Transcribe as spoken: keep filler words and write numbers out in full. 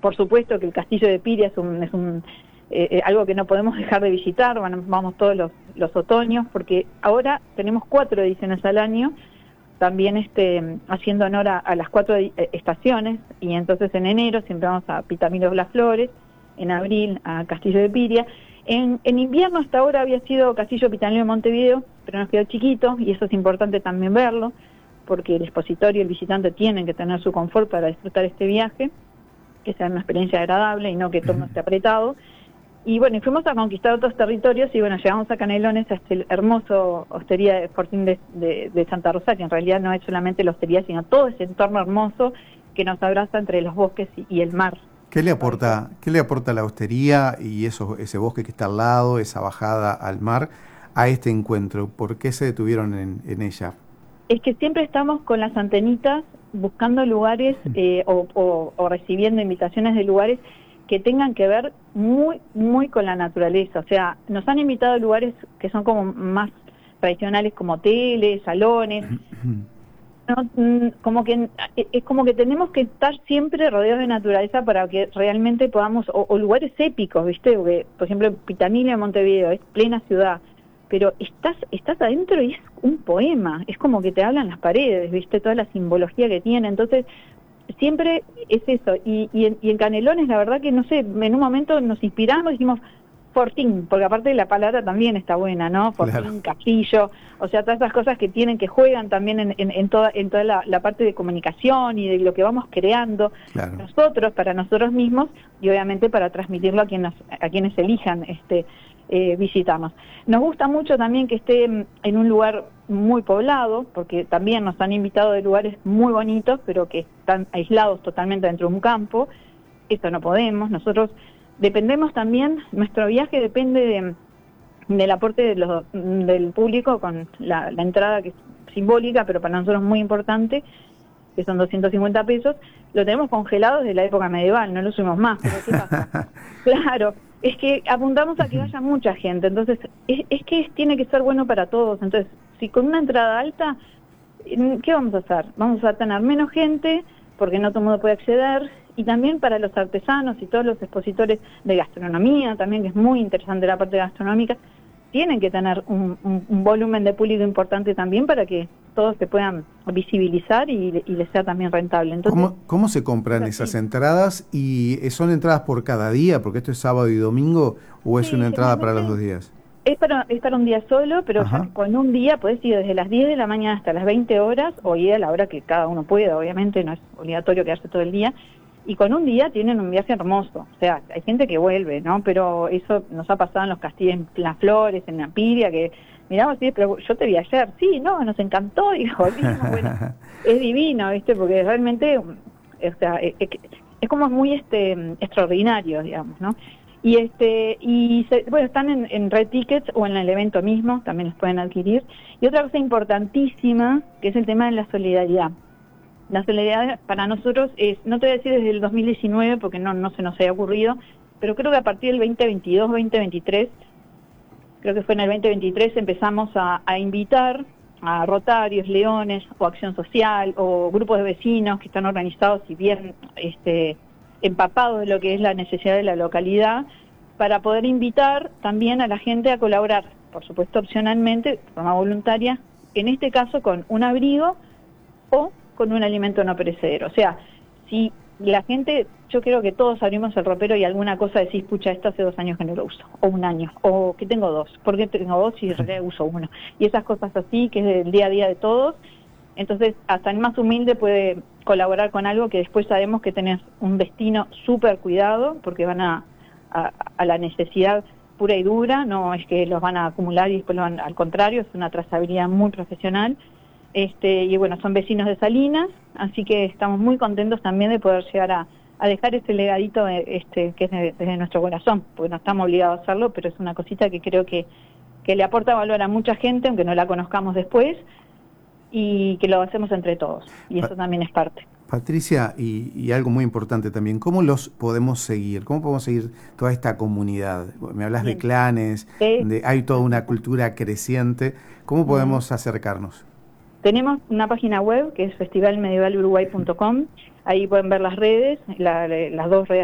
por supuesto que el Castillo de Piria es un... Es un Eh, algo que no podemos dejar de visitar, bueno, vamos todos los, los otoños, porque ahora tenemos cuatro ediciones al año, también este, haciendo honor a, a las cuatro eh, estaciones, y entonces en enero siempre vamos a Pitamiro Las Flores, en abril a Castillo de Piria, en, en invierno hasta ahora había sido Castillo Pitamiro de Montevideo, pero nos quedó chiquito, y eso es importante también verlo, porque el expositor y el visitante tienen que tener su confort para disfrutar este viaje, que sea una experiencia agradable y no que todo esté apretado. Y bueno, y fuimos a conquistar otros territorios y bueno, llegamos a Canelones, a este hermoso hostería de Fortín de, de, de Santa Rosa, que en realidad no es solamente la hostería, sino todo ese entorno hermoso que nos abraza entre los bosques y, y el mar. ¿Qué le aporta, qué le aporta la hostería y eso, ese bosque que está al lado, esa bajada al mar, a este encuentro? ¿Por qué se detuvieron en, en ella? Es que siempre estamos con las antenitas buscando lugares eh, o, o, o recibiendo invitaciones de lugares que tengan que ver muy, muy con la naturaleza. O sea, nos han invitado a lugares que son como más tradicionales, como hoteles, salones. No, como que es como que tenemos que estar siempre rodeados de naturaleza para que realmente podamos, o, o lugares épicos, ¿viste? Porque, por ejemplo, Pitamilo de Montevideo es plena ciudad, pero estás estás adentro y es un poema, es como que te hablan las paredes, ¿viste? Toda la simbología que tiene. Entonces siempre es eso, y, y, en, y en Canelones la verdad que no sé, en un momento nos inspiramos y dijimos Fortín, porque aparte la palabra también está buena, ¿no? Fortín, claro. Castillo, o sea, todas esas cosas que tienen, que juegan también en, en, en toda, en toda la, la parte de comunicación y de lo que vamos creando, claro. Nosotros, para nosotros mismos, y obviamente para transmitirlo a quienes, a quienes elijan este eh, visitarnos. Nos gusta mucho también que esté en un lugar muy poblado, porque también nos han invitado de lugares muy bonitos, pero que están aislados totalmente dentro de un campo. Esto no podemos. Nosotros dependemos también, nuestro viaje depende de, del aporte de los, del público con la, la entrada, que es simbólica, pero para nosotros muy importante, que son doscientos cincuenta pesos. Lo tenemos congelado desde la época medieval, no lo subimos más. ¿Pero qué pasa? Claro, es que apuntamos a que vaya mucha gente, entonces es, es que tiene que ser bueno para todos. Entonces, si con una entrada alta, ¿qué vamos a hacer? Vamos a tener menos gente, porque no todo el mundo puede acceder, y también para los artesanos y todos los expositores de gastronomía, también que es muy interesante la parte gastronómica, tienen que tener un, un, un volumen de público importante también para que todos se puedan visibilizar y, y les sea también rentable. Entonces, ¿Cómo, cómo se compran esas entradas? ¿Y son entradas por cada día? Porque esto es sábado y domingo, ¿o es sí, una entrada para los dos días? Es para, es para un día solo, pero ya con un día podés ir desde las diez de la mañana hasta las veinte horas, o ir a la hora que cada uno pueda, obviamente, no es obligatorio quedarse todo el día. Y con un día tienen un viaje hermoso, o sea, hay gente que vuelve, ¿no? Pero eso nos ha pasado en los castillos, en Las Flores, en Napiria, que miramos y pero yo te vi ayer, sí, no, nos encantó, y volvimos, bueno, es divino, ¿viste? Porque realmente, o sea, es, es como muy este extraordinario, digamos, ¿no? Y este y se, bueno, están en, en Red Tickets o en el evento mismo, también los pueden adquirir. Y otra cosa importantísima, que es el tema de la solidaridad. La solidaridad para nosotros es, no te voy a decir desde el dos mil diecinueve porque no, no se nos haya ocurrido, pero creo que a partir del veinte veintidós, veinte veintitrés, creo que fue en el veinte veintitrés, empezamos a, a invitar a Rotarios, Leones, o Acción Social, o grupos de vecinos que están organizados y bien este, empapados de lo que es la necesidad de la localidad, para poder invitar también a la gente a colaborar, por supuesto opcionalmente, de forma voluntaria, en este caso con un abrigo o con un alimento no perecedero. O sea, si la gente, yo creo que todos abrimos el ropero y alguna cosa decís, pucha, esto hace dos años que no lo uso, o un año, o que tengo dos, ¿por qué tengo dos si en realidad uso uno? Y esas cosas así, que es del día a día de todos. Entonces, hasta el más humilde puede colaborar con algo que después sabemos que tenés un destino súper cuidado, porque van a, a, a la necesidad pura y dura, no es que los van a acumular y después lo van, al contrario, es una trazabilidad muy profesional. Este, y bueno, son vecinos de Salinas, así que estamos muy contentos también de poder llegar a, a dejar este legadito este, que es de, desde nuestro corazón, porque no estamos obligados a hacerlo, pero es una cosita que creo que, que le aporta valor a mucha gente, aunque no la conozcamos después, y que lo hacemos entre todos, y eso también es parte. Patricia, y, y algo muy importante también, ¿cómo los podemos seguir? ¿Cómo podemos seguir toda esta comunidad? Me hablas Bien. de clanes, sí. de, hay toda una cultura creciente, ¿cómo podemos uh-huh. acercarnos? Tenemos una página web que es festival medieval uruguay punto com, ahí pueden ver las redes, la, las dos redes